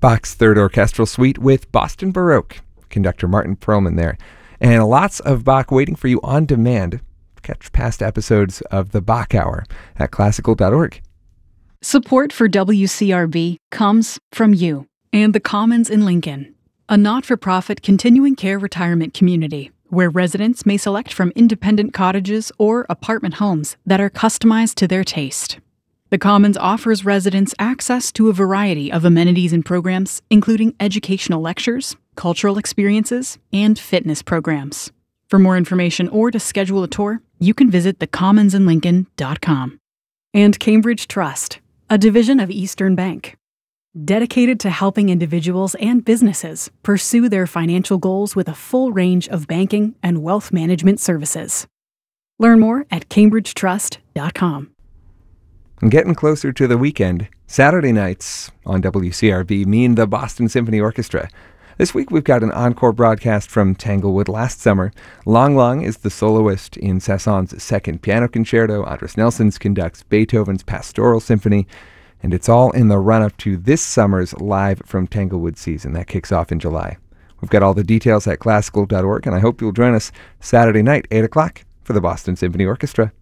Bach's Third Orchestral Suite with Boston Baroque. Conductor Martin Perlman there. And lots of Bach waiting for you on demand. Catch past episodes of the Bach Hour at classical.org. Support for WCRB comes from you and the Commons in Lincoln, a not-for-profit continuing care retirement community where residents may select from independent cottages or apartment homes that are customized to their taste. The Commons offers residents access to a variety of amenities and programs, including educational lectures, cultural experiences, and fitness programs. For more information or to schedule a tour, you can visit thecommonsinlincoln.com. And Cambridge Trust, a division of Eastern Bank, dedicated to helping individuals and businesses pursue their financial goals with a full range of banking and wealth management services. Learn more at cambridgetrust.com. And getting closer to the weekend, Saturday nights on WCRB mean the Boston Symphony Orchestra. This week we've got an encore broadcast from Tanglewood last summer. Lang Lang is the soloist in Saint-Saëns' second piano concerto. Andris Nelsons conducts Beethoven's Pastoral Symphony. And it's all in the run-up to this summer's Live from Tanglewood season. That kicks off in July. We've got all the details at classical.org, and I hope you'll join us Saturday night, 8 o'clock, for the Boston Symphony Orchestra.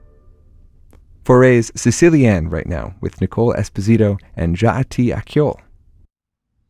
Foray's Sicilienne right now with Nicole Esposito and Jaati Achiol.